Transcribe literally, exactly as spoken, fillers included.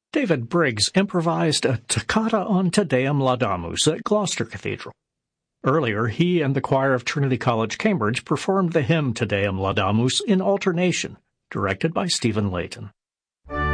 David Briggs improvised a toccata on Te Deum Laudamus at Gloucester Cathedral. Earlier, he and the choir of Trinity College, Cambridge performed the hymn Te Deum Laudamus in alternation, directed by Stephen Layton.